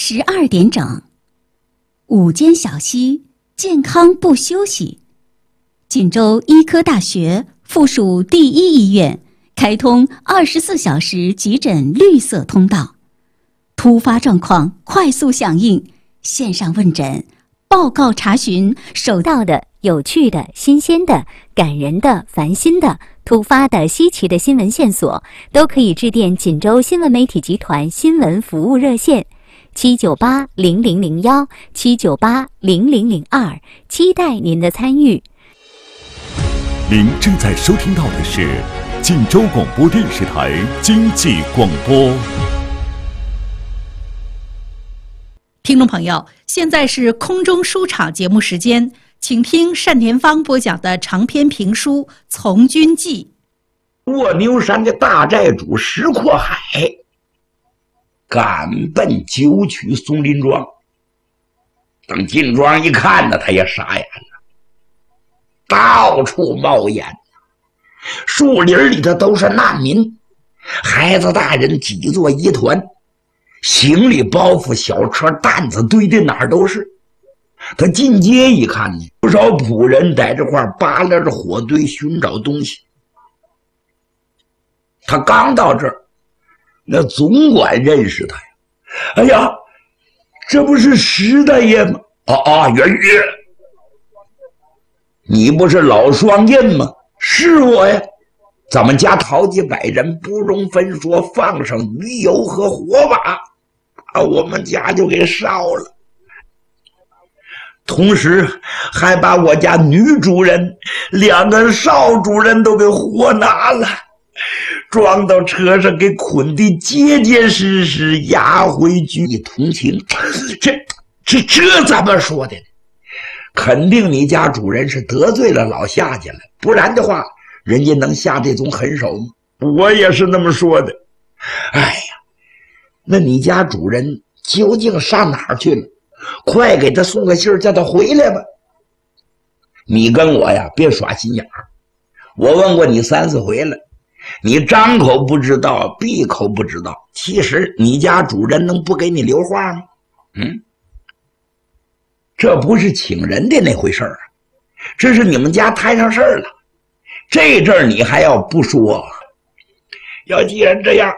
12点整，午间小溪，健康不休息。锦州医科大学附属第一医院开通24小时急诊绿色通道，突发状况快速响应，线上问诊、报告查询，收到的、有趣的、新鲜的、感人的、烦心的、突发的、稀奇的新闻线索，都可以致电锦州新闻媒体集团新闻服务热线7980001 7980002，期待您的参与。 您正在收听到的是锦州广播电视台经济广播。 听众朋友，现在是空中书场节目时间，请听单田芳播讲的长篇评书《从军记》。 卧牛山的大寨主石阔海赶奔九曲松林庄，等进庄一看呢，他也傻眼了，到处冒烟，树林里头都是难民，孩子大人挤作一团，行李包袱、小车担子堆的哪儿都是。他进街一看呢，不少仆人在这块扒拉着火堆寻找东西。他刚到这儿，那总管认识他呀。哎呀，这不是石大爷吗？元宇，你不是老双印吗？是我呀。咱们家好几百人，不容分说，放上鱼油和火把，把我们家就给烧了。同时还把我家女主人、2个少主人都给活拿了，装到车上给捆得结结实实，押回局里同情。这怎么说的呢？肯定你家主人是得罪了老夏家了，不然的话人家能下这种狠手吗？我也是那么说的。哎呀，那你家主人究竟上哪儿去了？快给他送个信儿，叫他回来吧。你跟我呀别耍心眼儿，我问过你3、4回了，你张口不知道，闭口不知道。其实你家主人能不给你留话吗？这不是请人的那回事儿啊，这是你们家摊上事儿了，这阵儿你还要不说？要既然这样，